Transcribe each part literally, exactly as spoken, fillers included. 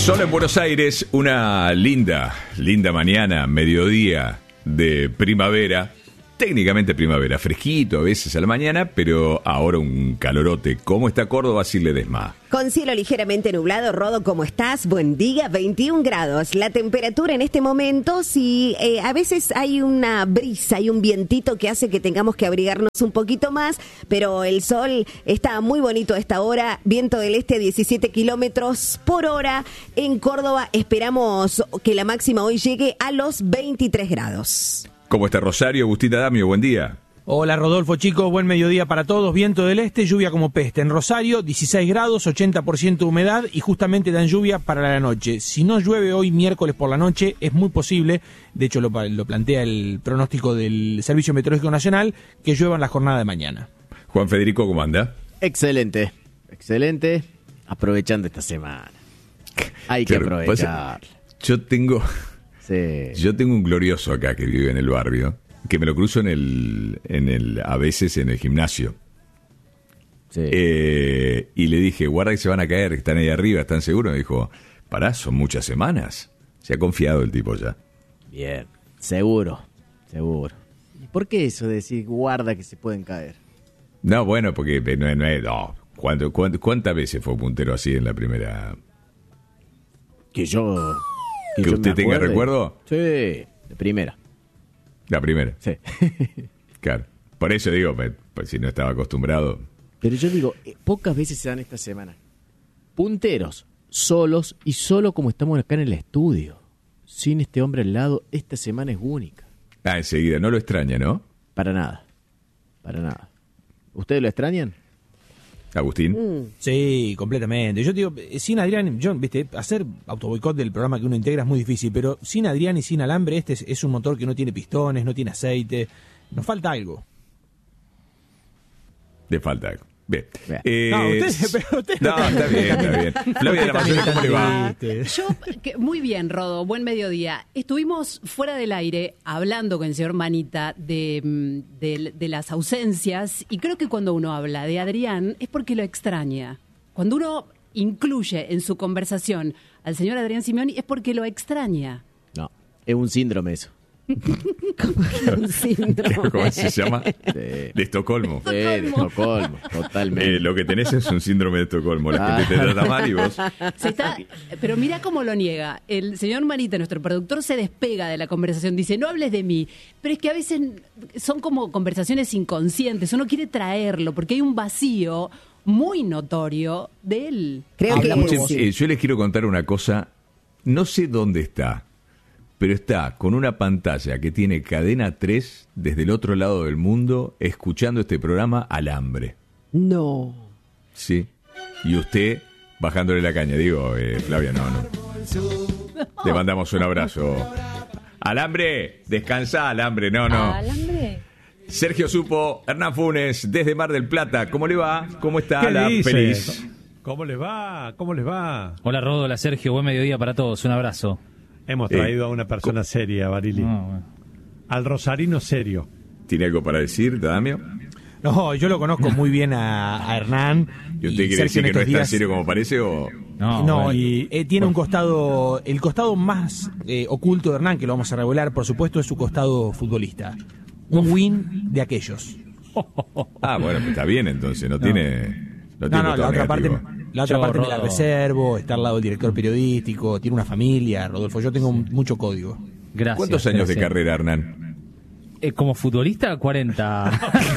Sol en Buenos Aires, una linda, linda mañana, mediodía de primavera. Técnicamente primavera, fresquito a veces a la mañana, pero ahora un calorote. ¿Cómo está Córdoba, Sil Ledesma? Con cielo ligeramente nublado. Rodo, ¿cómo estás? Buen día, veintiún grados. La temperatura en este momento, sí, eh, a veces hay una brisa, hay un vientito que hace que tengamos que abrigarnos un poquito más, pero el sol está muy bonito a esta hora. Viento del este a diecisiete kilómetros por hora. En Córdoba esperamos que la máxima hoy llegue a los veintitrés grados. ¿Cómo está Rosario? Agustina Damio, buen día. Hola Rodolfo, chicos, buen mediodía para todos. Viento del este, lluvia como peste. En Rosario, dieciséis grados, ochenta por ciento de humedad y justamente dan lluvia para la noche. Si no llueve hoy miércoles por la noche, es muy posible, de hecho lo, lo plantea el pronóstico del Servicio Meteorológico Nacional, que llueva en la jornada de mañana. Juan Federico, ¿cómo anda? Excelente, excelente, aprovechando esta semana. Hay que Claro, aprovechar. Yo tengo... Sí. Yo tengo un glorioso acá que vive en el barrio, que me lo cruzo en el, en el a veces en el gimnasio. Sí. Eh, y le dije, guarda que se van a caer, que están ahí arriba, ¿están seguros? Me dijo, pará, son muchas semanas. Se ha confiado el tipo ya. Bien, seguro, seguro. ¿Y por qué eso de decir guarda que se pueden caer? No, bueno, porque no, no, es- no. ¿Cuánto, cuánto, ¿Cuántas veces fue puntero así en la primera? Que yo... ¿Que yo usted me tenga acuerde. recuerdo? Sí, de primera, La primera, sí. claro. Por eso digo, me- pues si no estaba acostumbrado. Pero yo digo, eh, pocas veces se dan esta semana. Punteros, solos y solo como estamos acá en el estudio. Sin este hombre al lado, esta semana es única. Ah, enseguida, no lo extraña, ¿no? Para nada, para nada. ¿Ustedes lo extrañan? Agustín. Sí, completamente. Yo digo, sin Adrián, yo, viste, hacer autoboicot del programa que uno integra es muy difícil, pero sin Adrián y sin alambre, este es, es un motor que no tiene pistones, no tiene aceite, nos falta algo. Le falta algo. Bien. Bien. Eh, No, usted- pero usted no, no está bien, está bien. Flavia de la Mayor, ¿cómo le va? Yo, que- muy bien, Rodo, buen mediodía. Estuvimos fuera del aire hablando con el señor Manita de, mm, de, de las ausencias y creo que cuando uno habla de Adrián es porque lo extraña. Cuando uno incluye en su conversación al señor Adrián Simeoni es porque lo extraña. No, es un síndrome eso. Un síndrome. ¿Cómo se llama? Sí. De Estocolmo. Sí, de Estocolmo, totalmente. Eh, lo que tenés es un síndrome de Estocolmo. La gente te trata mal y vos. Se está, pero mira cómo lo niega. El señor Manita, nuestro productor, se despega de la conversación. Dice, no hables de mí. Pero es que a veces son como conversaciones inconscientes. Uno quiere traerlo porque hay un vacío muy notorio de él. Creo que Escuchen, sí. eh, yo les quiero contar una cosa. No sé dónde está, pero está con una pantalla que tiene Cadena tres desde el otro lado del mundo, escuchando este programa Alambre. No. Sí. Y usted bajándole la caña. Digo, eh, Flavia, no, no. Te mandamos un abrazo. Alambre, descansa, Alambre. No, no. ¿Alambre? Sergio Supo, Hernán Funes, desde Mar del Plata. ¿Cómo le va? ¿Cómo está ¿Qué la dice? feliz? ¿Cómo les va? ¿Cómo les va? Hola Rodo, hola Sergio, buen mediodía para todos, un abrazo. Hemos Eh, traído a una persona seria, Barili. No, bueno. Al rosarino serio. ¿Tiene algo para decir, Damio? No, yo lo conozco muy bien a, a Hernán. ¿Y usted quiere Sergio decir en que no estos es tan días- serio como parece o...? No, No, bueno. y eh, tiene un costado, el costado más eh, oculto de Hernán, que lo vamos a revelar, por supuesto, es su costado futbolista. Un win de aquellos. Ah, bueno, pues está bien entonces, no, tiene... No, No, tiene no, costado la otra parte, negativo. la otra Yo, parte me la Rodo. reservo, está al lado del director periodístico, tiene una familia, Rodolfo, yo tengo un- mucho código. Gracias. ¿Cuántos años de gracias. carrera, Hernán? Eh, como futbolista, cuarenta.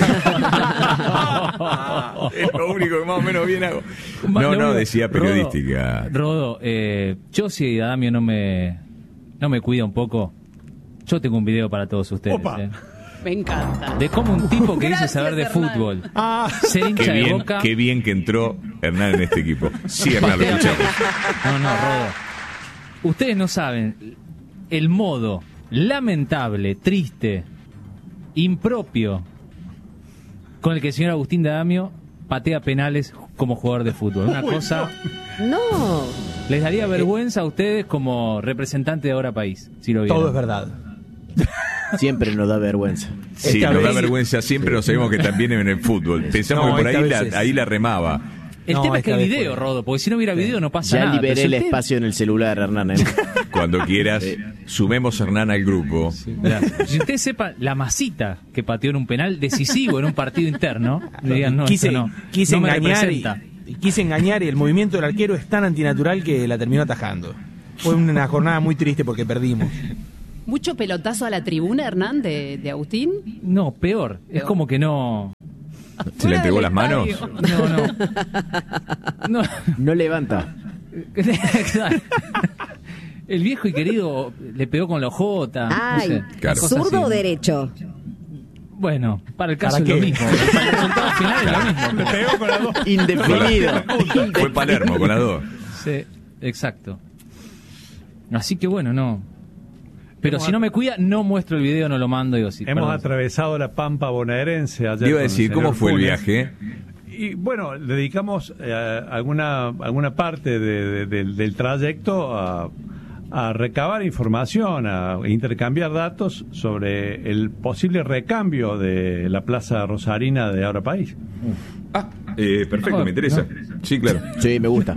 Es lo único que más o menos bien hago. Ma- No, lo no, único- decía Rodo, periodística. Rodo, eh, yo si Adamio no me, no me cuida un poco, yo tengo un video para todos ustedes. Opa. eh. Me encanta. De cómo un tipo que dice Gracias, saber de Hernán. fútbol, Ah, ser hincha Qué de bien, Boca. qué bien que entró Hernán en este equipo. Sí, Hernán, lo escuchamos. No, no, Rodo. Ustedes no saben el modo lamentable, triste, impropio con el que el señor Agustín D'Adamio patea penales como jugador de fútbol. Una cosa, No. les daría vergüenza a ustedes como representante de Ahora País, si lo vieron. todo es verdad. Siempre nos da vergüenza. Sí, Esta nos da vez- vergüenza siempre, no sabemos que también en el fútbol. Pensamos No, que por esta ahí vez la, es- ahí la remaba. El No, tema es que esta hay vez video, fue- Rodo, porque si no hubiera video no pasa Ya nada. liberé Pero el si usted- espacio en el celular, Hernán. ¿eh? Cuando quieras, sumemos a Hernán al grupo. Ya. Si usted sepa la masita que pateó en un penal decisivo en un partido interno, le digan, no, quise, esto no, quise no me engañar y, representa. y quise engañar y el movimiento del arquero es tan antinatural que la terminó atajando. Fue una jornada muy triste porque perdimos. ¿Mucho pelotazo a la tribuna, Hernán, de, de Agustín? No, peor. Es como que no. ¿Se le entregó las manos? No, no. No. No levanta. El viejo y querido le pegó con la ojota. Ay, no sé, Claro. cosas ¿zurdo así. o derecho? Bueno, para el caso ¿Para es lo qué? mismo. Para el resultado final es lo mismo. Le pegó con las dos. Indefinido. Fue Palermo con las dos. Sí, exacto. Así que bueno, no. Pero si no me cuida, no muestro el video, no lo mando. Digo, sí, Hemos perdón. atravesado la pampa bonaerense ayer. Te iba a con el decir, señor ¿cómo fue el Funes. viaje? Y bueno, dedicamos eh, alguna alguna parte de- de- del- del trayecto a, a recabar información, a intercambiar datos sobre el posible recambio de la Plaza Rosarina de Ahora País. Ah, eh, perfecto, Oh, me interesa. Sí, claro. Sí, me gusta.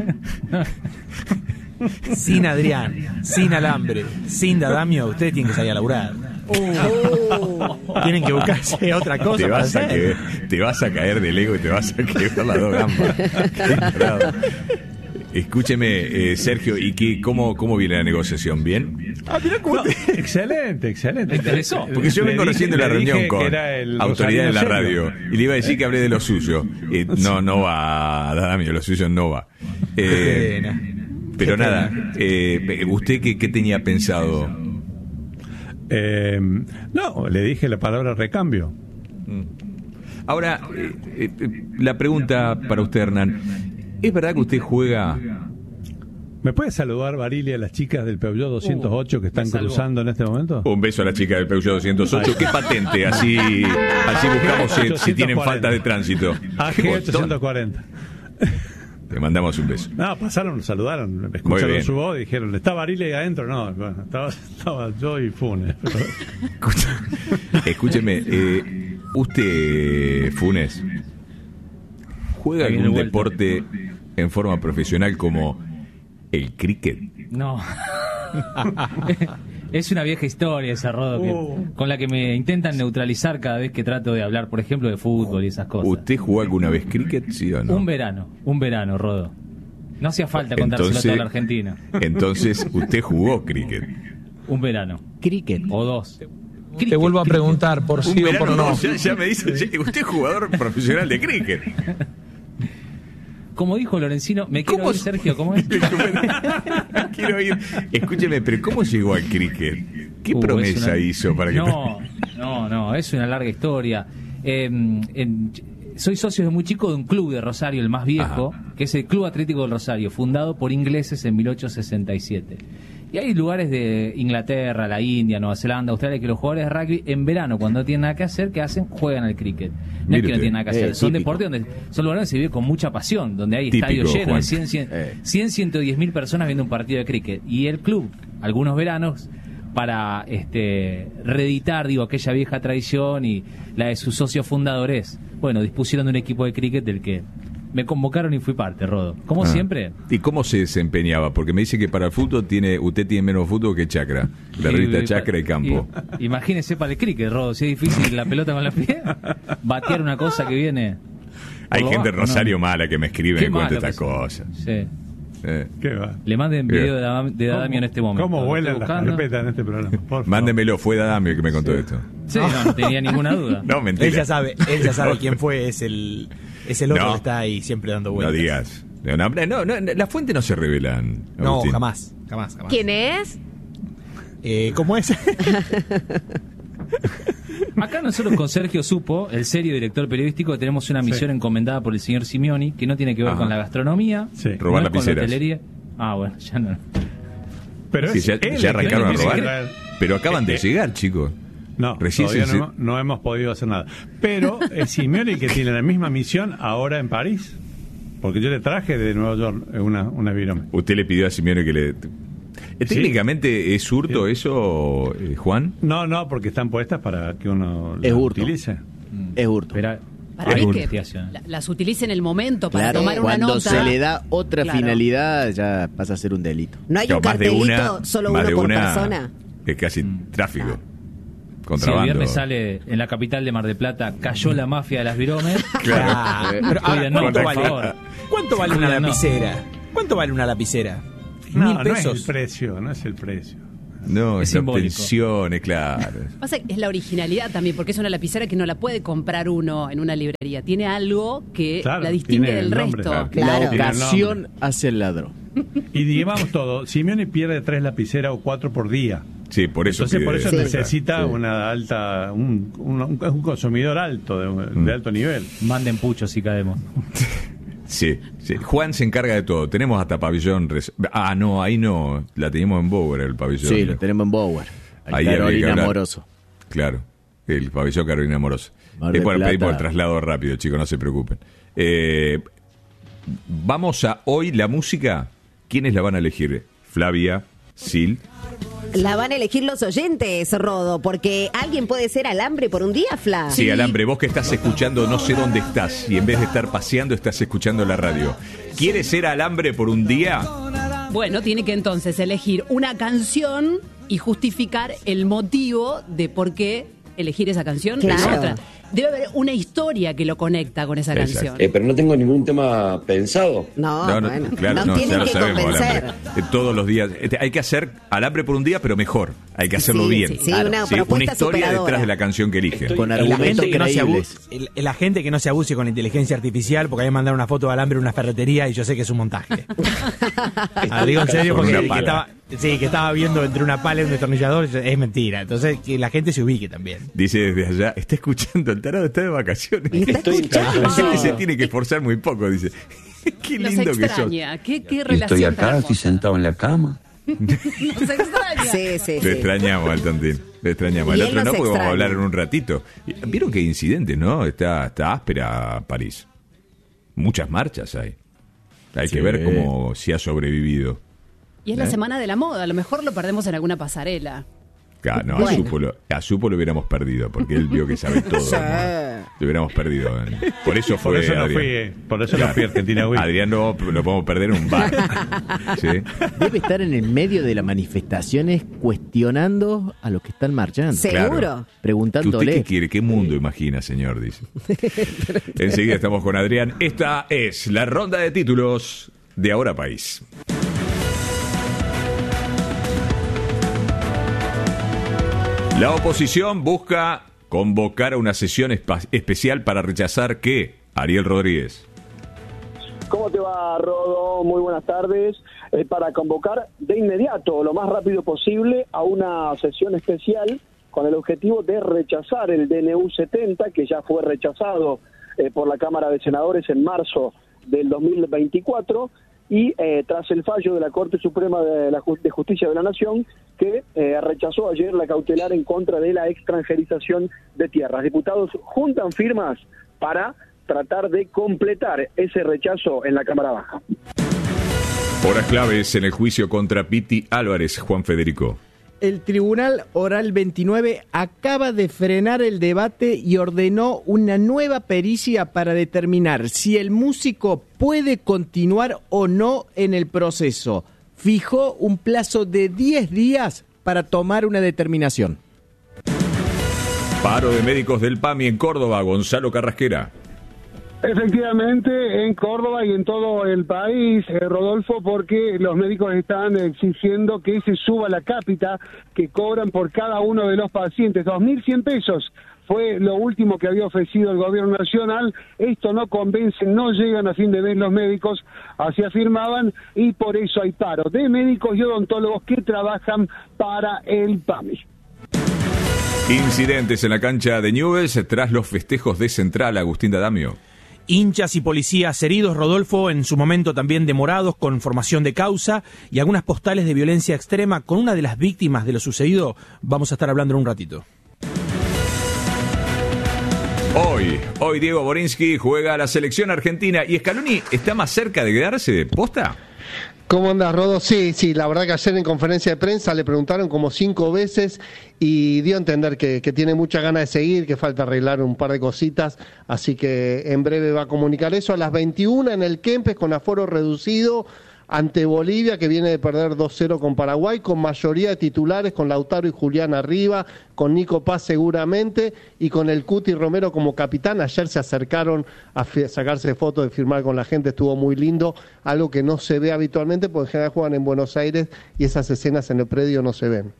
Sin Adrián, sin Alambre, sin Dadamio, ustedes tienen que salir a laburar. Tienen que buscarse otra cosa. Te para vas, a hacer. que- te vas a caer del ego y te vas a quebrar las dos gambas. Qué bravo. Escúcheme, eh, Sergio, ¿y qué, cómo, cómo viene la negociación? ¿Bien? Ah, mirá cómo No, te- excelente, excelente. Me interesó. Porque yo Le vengo dije- recién de la le dije reunión que con era el autoridades de la Rosarino radio serio. y le iba a decir que hablé de lo suyo. Eh, no, no va, Dadamio, lo suyo no va. Eh, Qué pena. pero Qué nada, pena. eh, ¿usted qué, qué tenía pensado? Eh, no, le dije la palabra recambio. Ahora, eh, eh, la pregunta para usted, Hernán. ¿Es verdad que usted juega? ¿Me puede saludar, Barili, a las chicas del Peugeot doscientos ocho que están me salvó. cruzando en este momento? Un beso a la chica del Peugeot doscientos ocho. ¿Qué patente? Así, así buscamos si, si tienen falta de tránsito. A Qué G botón. ochocientos cuarenta. Le mandamos un beso. No, pasaron, nos saludaron, Muy escucharon bien. su voz y dijeron, ¿está Barili ahí adentro? No, bueno, estaba, estaba yo y Funes. Escucha- Escúcheme, eh, usted, Funes, ¿juega Ahí viene algún vuelta. deporte en forma profesional como el cricket? No. Es una vieja historia esa, Rodo, que- Uh. con la que me intentan neutralizar cada vez que trato de hablar, por ejemplo, de fútbol y esas cosas. ¿Usted jugó alguna vez cricket, sí o no? Un verano, un verano, Rodo. No hacía falta contárselo a toda la Argentina. Entonces, usted jugó cricket. Un verano. Cricket. O dos. Te vuelvo a preguntar por Un sí o verano, por no. no, ya, ya me dice, che, usted es jugador profesional de cricket. Como dijo Lorencino, me quiero ¿Cómo ir, es? Sergio, ¿cómo es? Quiero ir. Escúcheme, pero ¿cómo llegó al cricket? ¿Qué Uh, promesa es una- hizo para que... No, no, no, es una larga historia. Eh, en- soy socio de muy chico de un club de Rosario, el más viejo, que es el Club Atlético del Rosario, fundado por ingleses en mil ochocientos sesenta y siete. Y hay lugares de Inglaterra, la India, Nueva Zelanda, Australia, que los jugadores de rugby en verano, cuando no tienen nada que hacer, ¿qué hacen? Juegan al cricket. No es Mire que no usted. tienen nada que hacer, Eh, son típico. deportes donde son lugares donde se vive con mucha pasión, donde hay Típico, estadios llenos Juan. de cien, cien, Eh. cien, ciento diez mil personas viendo un partido de cricket. Y el club, algunos veranos, para este reeditar, digo, aquella vieja tradición y la de sus socios fundadores, bueno, dispusieron de un equipo de cricket del que me convocaron y fui parte, Rodo. Como Ah. siempre. ¿Y cómo se desempeñaba? Porque me dice que para el fútbol tiene, usted tiene menos fútbol que chacra. Berrita, Y- chacra y campo. y- imagínese para el cricket, Rodo, si es difícil la pelota con la pies, batear una cosa que viene. por Hay lo gente en bajo, Rosario ¿no? mala que me escribe y Qué me cuenta malo estas que son. cosas. Sí. Eh. ¿Qué va? Le manden Bien. video de, Adam- de Dadamio en este momento. ¿Cómo Lo vuelan estoy las buscando. carpetas en este programa? Por favor. Mándemelo, fue Dadamio el que me contó esto. Sí, no, no tenía ninguna duda. No, mentira. Él ya sabe, él ya sabe quién fue, es el, es el otro No. que está ahí siempre dando No vueltas. digas. No, no, no, no, las fuentes no se revelan. No, Agustín. jamás, jamás, jamás. ¿Quién es? Eh, ¿Cómo es? Acá nosotros con Sergio Supo, el serio director periodístico, tenemos una misión Sí. encomendada por el señor Simeoni, que no tiene que ver Ajá. con la gastronomía, Sí. Robar no es con la lapiceras. hotelería. Ah, bueno, ya no. Pero Sí, es ya, él ya el que arrancaron a tiene que robar. traer- Pero acaban de Este- llegar, chicos. No, Recién todavía se- no, hemos- no hemos podido hacer nada. Pero es Simeone el que tiene la misma misión ahora en París. Porque yo le traje de Nueva York una, una virome. Usted le pidió a Simeone que le... Eh, Sí. ¿Técnicamente es hurto Sí. eso, eh, Juan? No, no, porque están puestas para que uno Es las hurto. utilice. Es hurto. Pero Para mí Hay que investigación. la- las utilice en el momento para Claro, tomar una cuando nota. se le da otra Claro. finalidad ya pasa a ser un delito. No hay Claro, un más de cartelito, una, solo más uno de por una persona. es casi tráfico. Si el Contrabando. viernes sale en la capital de Mar del Plata, cayó la mafia de las viromes. Ah, pero ahora, Cuídennos, ¿cuánto por vale, favor. ¿cuánto vale una Cuídennos. lapicera? ¿Cuánto vale una lapicera? No, ¿Mil no es pesos? el precio, no es el precio. No, Es es la simbólico. obtención, es claro. Pasa que es la originalidad también, porque es una lapicera que no la puede comprar uno en una librería. Tiene algo que Claro, la distingue tiene del el nombre, resto. claro. Claro. La Tiene ocasión nombre. hace el ladrón. Y digamos todo, Simeone pierde tres lapiceras o cuatro por día. Sí, por eso Entonces pide- por eso Sí. necesita Sí. una alta, un, un, un- un consumidor alto, de, Mm. de alto nivel. Manden puchos si caemos. Sí, sí. Juan se encarga de todo. Tenemos hasta pabellón. res- Ah, no, ahí no. La teníamos en Bower, el pabellón. Sí, lo tenemos en Bower. Ahí habría que Carolina hablar. Amoroso. Claro, el pabellón Carolina Amoroso. Mar Eh, del bueno, Plata. pedimos el traslado rápido, chicos, no se preocupen. Eh, vamos a hoy la música. ¿Quiénes la van a elegir? Flavia, Sil. La van a elegir los oyentes, Rodo, porque alguien puede ser alambre por un día, Fla. Sí, Alambre, vos que estás escuchando, no sé dónde estás, y en vez de estar paseando, estás escuchando la radio. ¿Quieres ser Alambre por un día? Bueno, tiene que entonces elegir una canción y justificar el motivo de por qué elegir esa canción. Claro. Es otra. Debe haber una historia que lo conecta con esa Exacto. canción. Eh, pero no tengo ningún tema pensado. No, No, no, bueno, claro, nos no, tienen ya lo que sabemos, convencer. Alambre. Eh, todos los días. Este, hay que hacer Alambre por un día, pero mejor. Hay que hacerlo Sí, bien. sí, sí, una una propuesta historia superadora. detrás de la canción que elige. Estoy- Con La argumentos gente, que no se creíbles. abuse, el- la gente que no se abuse con la inteligencia artificial, porque a mí me mandaron una foto de alambre en una ferretería y yo sé que es un montaje. Ah, digo en serio Con porque una que pala. estaba, sí, que estaba viendo entre una pala y un destornillador, es mentira. Entonces que la gente se ubique también. Dice desde allá, está escuchando, el tarado está de vacaciones. Y está Estoy escuchando. La gente se tiene que esforzar muy poco, dice. Qué Nos lindo que sos. extraña. ¿Qué, qué Y relación estoy tan acá, hermosa. estoy sentado en la cama. Nos extraña. Sí, sí, Lo sí. extrañamos al Tontín. Lo extrañamos. Y El él otro nos no, porque vamos a extraña. hablar en un ratito. Vieron que hay incidentes, ¿no? Está, está áspera París. Muchas marchas hay. Hay Sí. que ver cómo se ha sobrevivido. Y es la semana de la moda. A lo mejor lo perdemos en alguna pasarela. Ah, no, Bueno. a Supo, lo, a Supo lo hubiéramos perdido, porque él vio que sabe todo. Sí. ¿no? Lo hubiéramos perdido. Por eso fue Por eso no Adrián. fui, eh, por eso no fui a Argentina Week. Adrián no, lo podemos perder en un bar. ¿Sí? Debe estar en el medio de las manifestaciones cuestionando a los que están marchando. Seguro. Claro. ¿Que ¿Usted Preguntándole. qué quiere? ¿Qué mundo imagina, señor? Dice. Enseguida estamos con Adrián. Esta es la ronda de títulos de Ahora País. La oposición busca convocar a una sesión espa- especial para rechazar ¿qué? Ariel Rodríguez. ¿Cómo te va, Rodo? Muy buenas tardes. Eh, para convocar de inmediato, lo más rápido posible, a una sesión especial con el objetivo de rechazar el D N U setenta, que ya fue rechazado eh, por la Cámara de Senadores en marzo del dos mil veinticuatro, y eh, tras el fallo de la Corte Suprema de, la Ju- de Justicia de la Nación, que eh, rechazó ayer la cautelar en contra de la extranjerización de tierras. Diputados juntan firmas para tratar de completar ese rechazo en la Cámara Baja. Horas claves en el juicio contra Piti Álvarez, Juan Federico. El Tribunal Oral veintinueve acaba de frenar el debate y ordenó una nueva pericia para determinar si el músico puede continuar o no en el proceso. Fijó un plazo de diez días para tomar una determinación. Paro de médicos del PAMI en Córdoba, Gonzalo Carrasquera. Efectivamente, en Córdoba y en todo el país, eh, Rodolfo, porque los médicos están exigiendo que se suba la cápita que cobran por cada uno de los pacientes, dos mil cien pesos. Fue lo último que había ofrecido el gobierno nacional. Esto no convence, no llegan a fin de mes los médicos, así afirmaban, y por eso hay paro de médicos y odontólogos que trabajan para el PAMI. Incidentes en la cancha de Newell's tras los festejos de Central, Agustín D'Adamio. Hinchas y policías heridos, Rodolfo, en su momento también demorados con formación de causa y algunas postales de violencia extrema con una de las víctimas de lo sucedido. Vamos a estar hablando en un ratito. Hoy, hoy Diego Borinsky juega a la selección argentina y Scaloni está más cerca de quedarse. ¿Posta? ¿Cómo andas, Rodo? Sí, sí, la verdad que ayer en conferencia de prensa le preguntaron como cinco veces y dio a entender que, que tiene muchas ganas de seguir, que falta arreglar un par de cositas, así que en breve va a comunicar eso. A las veintiuna en el Kempes con aforo reducido ante Bolivia, que viene de perder dos cero con Paraguay, con mayoría de titulares, con Lautaro y Julián arriba, con Nico Paz seguramente, y con el Cuti Romero como capitán. Ayer se acercaron a sacarse fotos, de firmar con la gente, estuvo muy lindo, algo que no se ve habitualmente, porque en general juegan en Buenos Aires y esas escenas en el predio no se ven.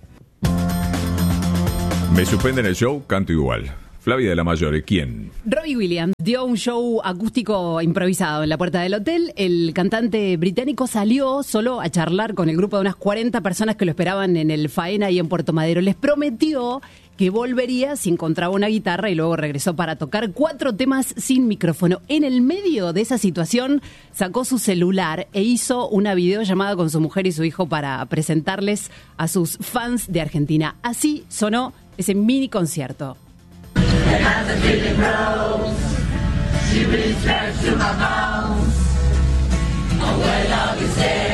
Me suspenden el show, canto igual. Flavia de la Mayore, ¿quién? Robbie Williams dio un show acústico improvisado en la puerta del hotel. El cantante británico salió solo a charlar con el grupo de unas cuarenta personas que lo esperaban en el Faena y en Puerto Madero. Les prometió que volvería si encontraba una guitarra y luego regresó para tocar cuatro temas sin micrófono. En el medio de esa situación sacó su celular e hizo una videollamada con su mujer y su hijo para presentarles a sus fans de Argentina. Así sonó ese mini concierto. As the feeling grows, she reaches to my bones. Oh, where love is there.